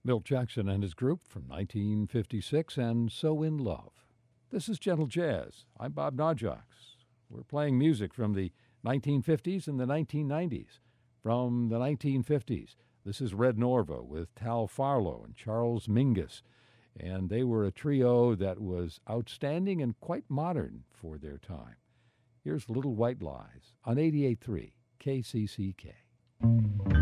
Milt Jackson and his group from 1956 and So in Love. This is Gentle Jazz. I'm Bob Najax. We're playing music from the 1950s and the 1990s. From the 1950s, this is Red Norvo with Tal Farlow and Charles Mingus. And they were a trio that was outstanding and quite modern for their time. Here's Little White Lies on 88.3 KCCK.